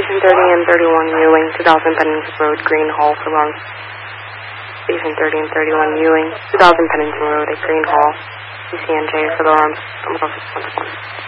Station 30 and 31 Ewing, 2000 Pennington Road, Green Hall for alarms. Station 30 and 31 Ewing, 2000 Pennington Road at Green Hall, CCNJ for the alarms.